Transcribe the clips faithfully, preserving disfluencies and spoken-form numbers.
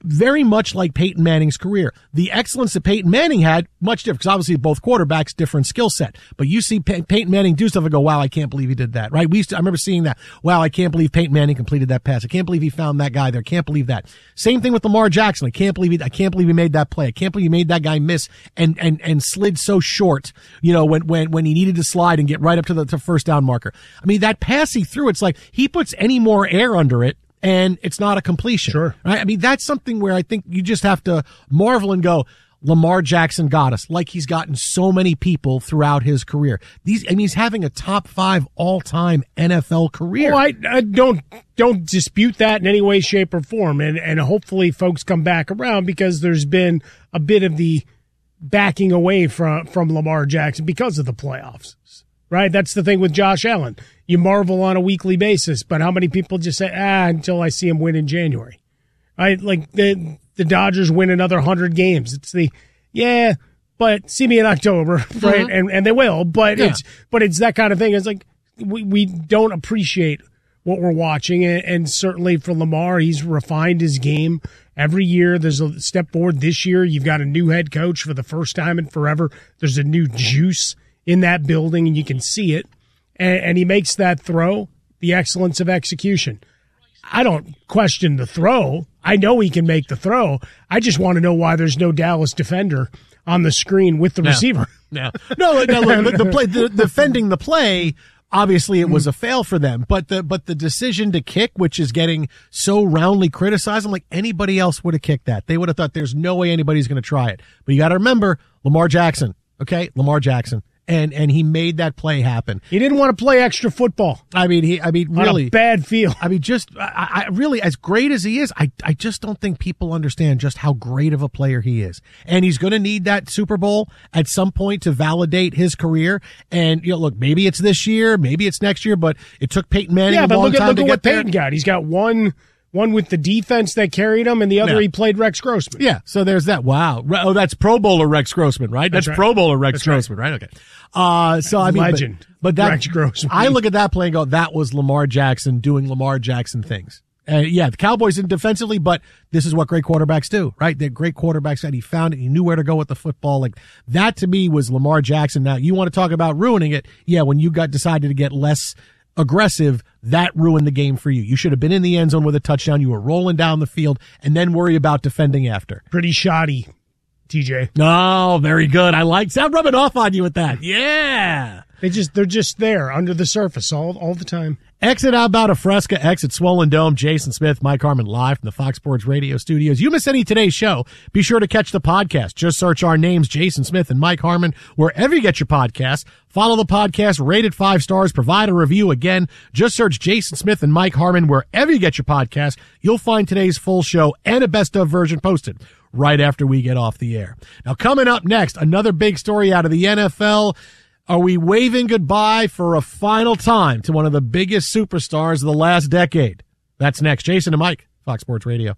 very much like Peyton Manning's career. The excellence that Peyton Manning had, much different, because obviously both quarterbacks, different skill set. But you see Pey- Peyton Manning do stuff and go, wow, I can't believe he did that, right? We used to, I remember seeing that. Wow, I can't believe Peyton Manning completed that pass. I can't believe he found that guy there. Can't believe that. Same thing with Lamar Jackson. I can't believe he, I can't believe he made that play. I can't believe he made that guy miss and, and, and slid so short, you know, when, when, when he needed to slide and get right up to the to first down marker. I mean, that pass he threw, it's like he puts any more air under it, and it's not a completion. Sure. Right? I mean, that's something where I think you just have to marvel and go, Lamar Jackson got us, like he's gotten so many people throughout his career. These, I mean, he's having a top five all-time N F L career. Well, I, I don't don't dispute that in any way, shape, or form, and and hopefully folks come back around, because there's been a bit of the backing away from from Lamar Jackson because of the playoffs. Right? That's the thing with Josh Allen. You marvel on a weekly basis, but how many people just say, ah, until I see him win in January? Right? Like the the Dodgers win another one hundred games. It's the, yeah, but see me in October, right? Mm-hmm. And and they will, but yeah. it's but it's that kind of thing. It's like we, we don't appreciate what we're watching, and, and certainly for Lamar, he's refined his game. Every year there's a step forward. This year you've got a new head coach for the first time in forever. There's a new juice in that building, and you can see it. And, and he makes that throw, the excellence of execution. I don't question the throw. I know he can make the throw. I just want to know why there's no Dallas defender on the screen with the no, receiver. No, no, no look, the play, the, defending the play, obviously it was a fail for them, but the, but the decision to kick, which is getting so roundly criticized, I'm like, anybody else would have kicked that. They would have thought there's no way anybody's going to try it. But you got to remember, Lamar Jackson, okay? Lamar Jackson. And, and he made that play happen. He didn't want to play extra football. I mean, he, I mean, really. On a bad feel. I mean, just, I, I really, as great as he is, I, I just don't think people understand just how great of a player he is. And he's going to need that Super Bowl at some point to validate his career. And, you know, look, maybe it's this year, maybe it's next year, but it took Peyton Manning yeah, a long look at, time look to at get what there. Peyton got. He's got one. One with the defense that carried him, and the other yeah. he played Rex Grossman. Yeah, so there's that. Wow. Oh, that's Pro Bowler Rex Grossman, right? That's, that's right. Pro Bowler Rex that's Grossman, right. right? Okay. Uh, so I mean, legend. But, but that, Rex Grossman. I look at that play and go, that was Lamar Jackson doing Lamar Jackson things. Uh, yeah, the Cowboys didn't defensively, but this is what great quarterbacks do, right? They're great quarterbacks, and he found it. He knew where to go with the football. Like that to me was Lamar Jackson. Now, you want to talk about ruining it? Yeah, when you got decided to get less aggressive, that ruined the game for you. You should have been in the end zone with a touchdown. You were rolling down the field, and then worry about defending after. Pretty shoddy, T J. No, very good. I like. I'm rubbing off on you with that. Yeah. They just they're just there under the surface all all the time. Exit Outbound of Fresca, exit Swollen Dome. Jason Smith, Mike Harmon live from the Fox Sports Radio studios. You miss any today's show, be sure to catch the podcast. Just search our names, Jason Smith and Mike Harmon, wherever you get your podcasts. Follow the podcast, rate it five stars, provide a review. Again, just search Jason Smith and Mike Harmon wherever you get your podcast. You'll find today's full show and a best of version posted right after we get off the air. Now, coming up next, another big story out of the N F L. Are we waving goodbye for a final time to one of the biggest superstars of the last decade? That's next. Jason and Mike, Fox Sports Radio.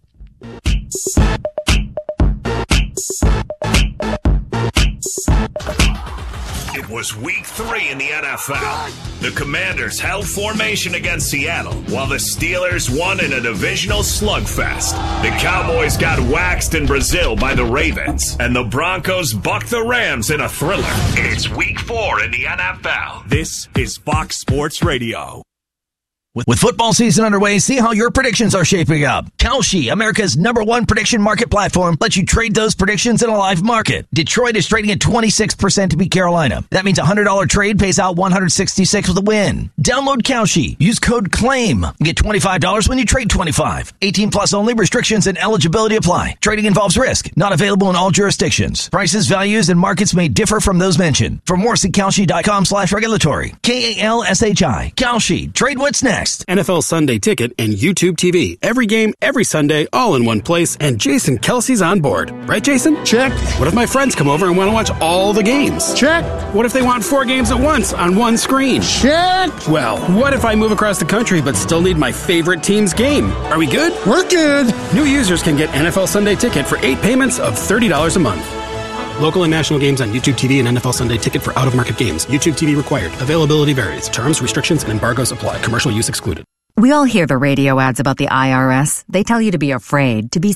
It was week three in the N F L. The Commanders held formation against Seattle, while the Steelers won in a divisional slugfest. The Cowboys got waxed in Brazil by the Ravens, and the Broncos bucked the Rams in a thriller. It's week four in the N F L. This is Fox Sports Radio. With football season underway, see how your predictions are shaping up. Kalshi, America's number one prediction market platform, lets you trade those predictions in a live market. Detroit is trading at twenty-six percent to beat Carolina. That means a one hundred dollars trade pays out one hundred sixty-six with a win. Download Kalshi. Use code CLAIM. Get twenty-five dollars when you trade twenty-five. eighteen plus only. Restrictions and eligibility apply. Trading involves risk. Not available in all jurisdictions. Prices, values, and markets may differ from those mentioned. For more, see Kalshi.com slash regulatory. K A L S H I. Kalshi. Trade what's next. N F L Sunday Ticket and YouTube T V. Every game, every Sunday, all in one place, and Jason Kelsey's on board. Right, Jason? Check. What if my friends come over and want to watch all the games? Check. What if they want four games at once on one screen? Check. Well, what if I move across the country but still need my favorite team's game? Are we good? We're good. New users can get N F L Sunday Ticket for eight payments of thirty dollars a month. Local and national games on YouTube T V and N F L Sunday Ticket for out-of-market games. YouTube T V required. Availability varies. Terms, restrictions, and embargoes apply. Commercial use excluded. We all hear the radio ads about the I R S. They tell you to be afraid, to be